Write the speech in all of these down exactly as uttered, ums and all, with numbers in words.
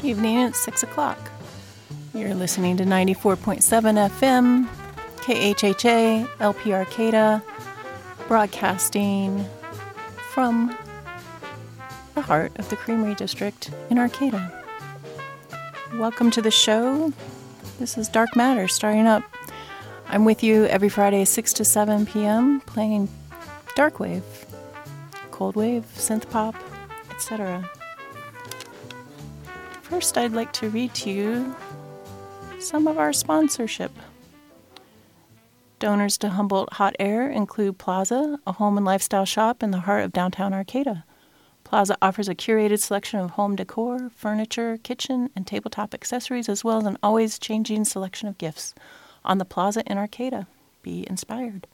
Evening at six o'clock. You're listening to ninety-four point seven F M, K H H A, L P Arcata, broadcasting from the heart of the Creamery District in Arcata. Welcome to the show. This is Dark Matter starting up. I'm with you every Friday, six to seven p.m., playing dark wave, cold wave, synth pop, et cetera. First, I'd like to read to you some of our sponsorship. Donors to Humboldt Hot Air include Plaza, a home and lifestyle shop in the heart of downtown Arcata. Plaza offers a curated selection of home decor, furniture, kitchen, and tabletop accessories, as well as an always-changing selection of gifts on the Plaza in Arcata. Be inspired.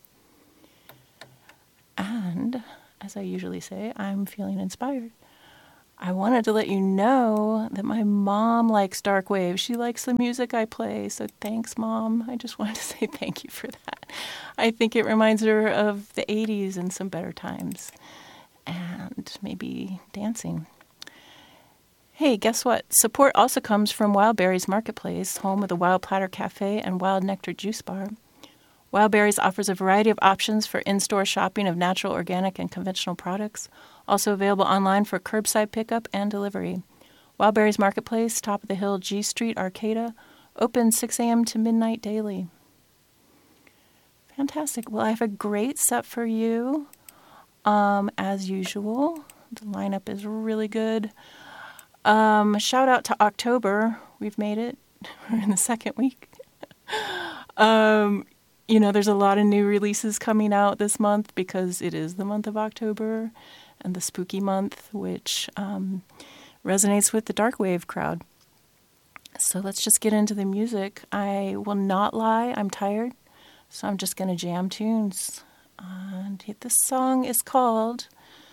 And, as I usually say, I'm feeling inspired. I wanted to let you know that my mom likes dark wave. She likes the music I play, so thanks, Mom. I just wanted to say thank you for that. I think it reminds her of the eighties and some better times, and maybe dancing. Hey, guess what? Support also comes from Wild Berries Marketplace, home of the Wild Platter Cafe and Wild Nectar Juice Bar. Wild Berries offers a variety of options for in-store shopping of natural, organic, and conventional products. Also available online for curbside pickup and delivery. Wild Berries Marketplace, top of the hill, G Street, Arcata, open six a.m. to midnight daily. Fantastic. Well, I have a great set for you. Um, as usual, the lineup is really good. Um, shout out to October. We've made it. We're in the second week. um, you know, there's a lot of new releases coming out this month because it is the month of October and the spooky month, which um, resonates with the dark wave crowd. So let's just get into the music. I will not lie, I'm tired, so I'm just going to jam tunes. And this song is called,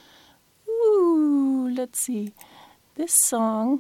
ooh, let's see, this song,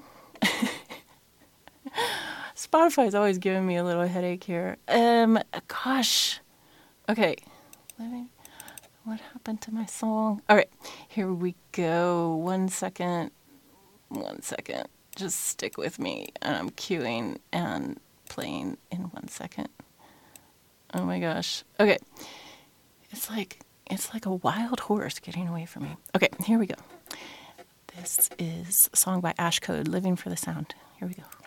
Spotify's always giving me a little headache here. Um, gosh, okay, let me... What happened to my song? All right, here we go. One second. One second. Just stick with me. And I'm queuing and playing in one second. Oh my gosh. Okay. It's like it's like a wild horse getting away from me. Okay, here we go. This is a song by Ash Code, Living for the Sound. Here we go.